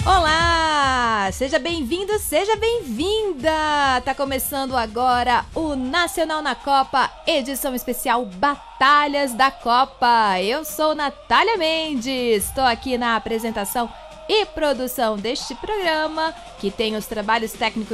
Olá! Seja bem-vindo, seja bem-vinda! Tá começando agora o Nacional na Copa, edição especial Batalhas da Copa. Eu sou Natália Mendes, estou aqui na apresentação e produção deste programa, que tem os trabalhos técnicos